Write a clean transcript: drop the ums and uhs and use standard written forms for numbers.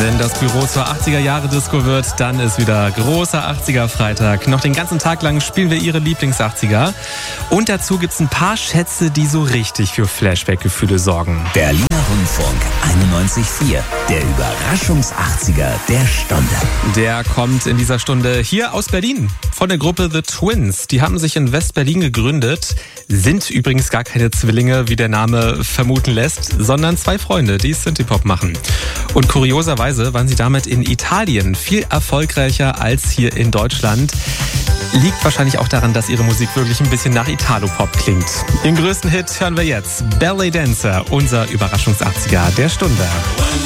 Wenn das Büro zur 80er-Jahre-Disco wird, dann ist wieder großer 80er-Freitag. Noch den ganzen Tag lang spielen wir Ihre Lieblings-80er. Und dazu gibt's ein paar Schätze, die so richtig für Flashback-Gefühle sorgen. Berliner Rundfunk 91.4, der Überraschungs-80er der Stunde. Der kommt in dieser Stunde hier aus Berlin von der Gruppe The Twins. Die haben sich in West-Berlin gegründet, sind übrigens gar keine Zwillinge, wie der Name vermuten lässt, sondern zwei Freunde, die Synthie-Pop machen. Und kurioserweise waren sie damit in Italien viel erfolgreicher als hier in Deutschland. Liegt wahrscheinlich auch daran, dass ihre Musik wirklich ein bisschen nach Italo-Pop klingt. Ihren größten Hit hören wir jetzt. Ballet Dancer, unser Überraschungs-80er der Stunde.